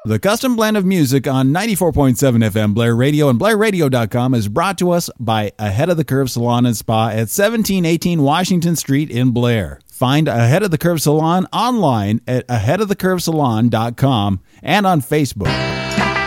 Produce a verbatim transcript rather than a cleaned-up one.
The Custom Blend of Music on ninety-four point seven F M Blair Radio and Blair Radio dot com is brought to us by Ahead of the Curve Salon and Spa at seventeen eighteen Washington Street in Blair. Find Ahead of the Curve Salon online at ahead of the curve salon dot com and on Facebook.